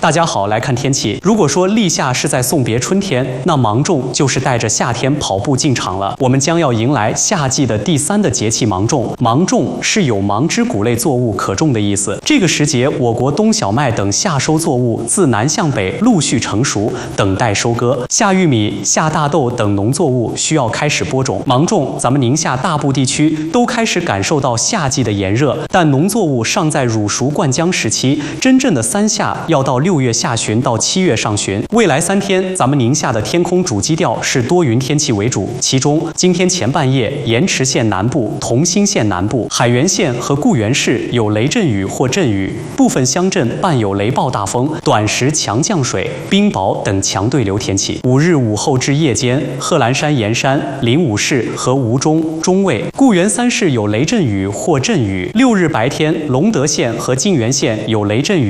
大家好，来看天气。如果说立夏是在送别春天，那芒种就是带着夏天跑步进场了。我们将要迎来夏季的第3的节气芒种。芒种是有芒之谷类作物可种的意思。这个时节，我国冬小麦等夏收作物自南向北陆续成熟，等待收割。夏玉米、夏大豆等农作物需要开始播种。芒种，咱们宁夏大部地区都开始感受到夏季的炎热，但农作物尚在乳熟灌浆时期，真正的3夏要到6月下旬到7月上旬。未来3天，咱们宁夏的天空主基调是多云天气为主，其中今天前半夜，盐池县南部、同心县南部、海原县和固原市有雷阵雨或阵雨，部分乡镇伴有雷暴大风、短时强降水、冰雹等强对流天气。5日午后至夜间，贺兰山盐山、临武市和吴中、中卫、固原3市有雷阵雨或阵雨。6日白天，隆德县和泾源县有雷阵雨。